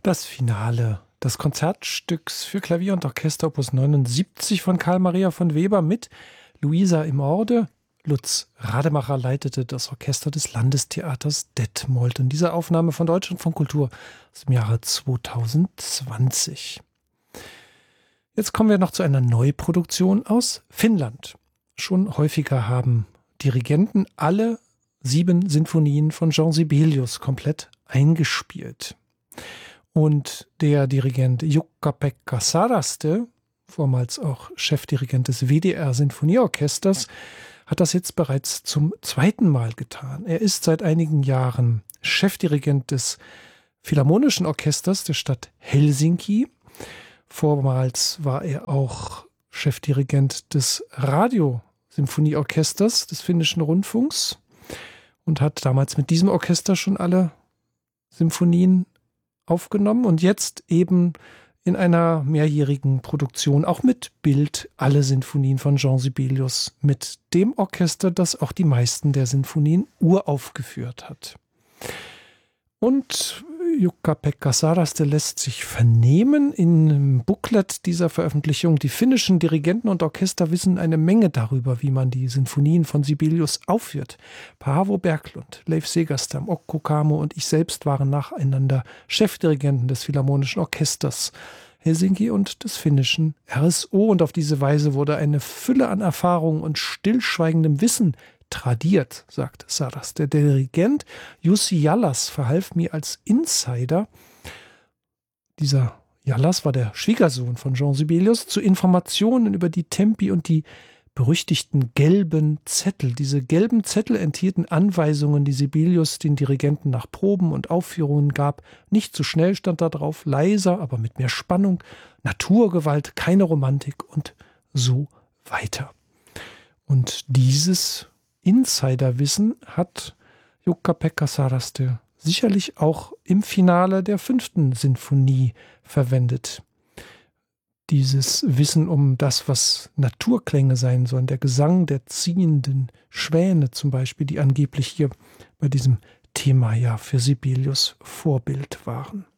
Das Finale des Konzertstücks für Klavier und Orchester Opus 79 von Carl Maria von Weber mit Luisa Immorde. Lutz Rademacher leitete das Orchester des Landestheaters Detmold. Und diese Aufnahme von Deutschlandfunk Kultur aus dem Jahre 2020. Jetzt kommen wir noch zu einer Neuproduktion aus Finnland. Schon häufiger haben Dirigenten alle 7 Sinfonien von Jean Sibelius komplett eingespielt. Und der Dirigent Jukka-Pekka Saraste, vormals auch Chefdirigent des WDR-Sinfonieorchesters, hat das jetzt bereits zum 2. Mal getan. Er ist seit einigen Jahren Chefdirigent des Philharmonischen Orchesters der Stadt Helsinki. Vormals war er auch Chefdirigent des Radiosymphonieorchesters des Finnischen Rundfunks und hat damals mit diesem Orchester schon alle Symphonien aufgenommen und jetzt eben in einer mehrjährigen Produktion auch mit Bild alle Sinfonien von Jean Sibelius mit dem Orchester, das auch die meisten der Sinfonien uraufgeführt hat. Und Jukka-Pekka Saraste lässt sich vernehmen im Booklet dieser Veröffentlichung. Die finnischen Dirigenten und Orchester wissen eine Menge darüber, wie man die Sinfonien von Sibelius aufführt. Paavo Berglund, Leif Segerstam, Okko Kamo und ich selbst waren nacheinander Chefdirigenten des Philharmonischen Orchesters Helsinki und des finnischen RSO. Und auf diese Weise wurde eine Fülle an Erfahrung und stillschweigendem Wissen tradiert, sagt Saras. Der Dirigent Jussi Jallas verhalf mir als Insider. Dieser Jallas war der Schwiegersohn von Jean Sibelius, zu Informationen über die Tempi und die berüchtigten gelben Zettel. Diese gelben Zettel enthielten Anweisungen, die Sibelius den Dirigenten nach Proben und Aufführungen gab. Nicht zu schnell stand da drauf, leiser, aber mit mehr Spannung, Naturgewalt, keine Romantik und so weiter. Und dieses Insiderwissen hat Jukka-Pekka Saraste sicherlich auch im Finale der 5. Sinfonie verwendet. Dieses Wissen um das, was Naturklänge sein sollen, der Gesang der ziehenden Schwäne zum Beispiel, die angeblich hier bei diesem Thema ja für Sibelius Vorbild waren.